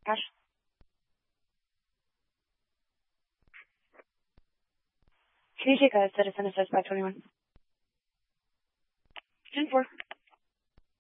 Cash. Can you take a Citizen Assist by 21? 10-4.